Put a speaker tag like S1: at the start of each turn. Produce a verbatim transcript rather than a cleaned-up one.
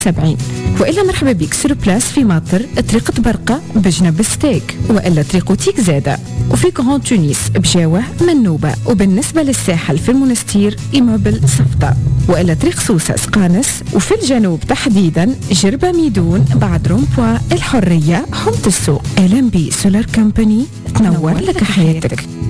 S1: سبعين. وإلا مرحبا بك سور بلاس في ماطر طريق برقة بجنب ستيك، وإلا طريق تيك زادة، وفي كغون تونس بجاوة منوبة، وبالنسبة للساحل في المنستير إيموبل صفدة، وإلا طريق سوسة سقانس، وفي الجنوب تحديدا جربة ميدون بعد رومبوا الحرية حمت السوق. إل إم بي سولار كومباني تنور لك حياتك.